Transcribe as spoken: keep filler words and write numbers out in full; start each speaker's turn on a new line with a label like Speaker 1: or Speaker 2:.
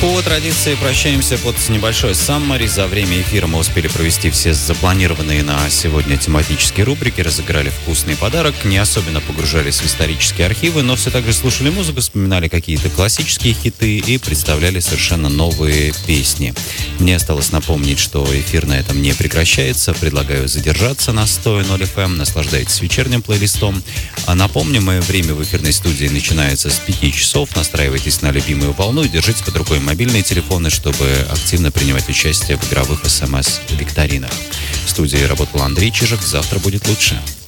Speaker 1: По традиции прощаемся под небольшой саммари. За время эфира мы успели провести все запланированные на сегодня тематические рубрики, разыграли вкусный подарок, не особенно погружались в исторические архивы, но все так же слушали музыку, вспоминали какие-то классические хиты и представляли совершенно новые песни. Мне осталось напомнить, что эфир на этом не прекращается. Предлагаю задержаться на сто ноль эф эм, наслаждайтесь вечерним плейлистом. А напомню, мое время в эфирной студии начинается с пяти часов. Настраивайтесь на любимую волну и держите под рукой мобильные телефоны, чтобы активно принимать участие в игровых эс эм эс-викторинах. В студии работал Андрей Чижик. Завтра будет лучше.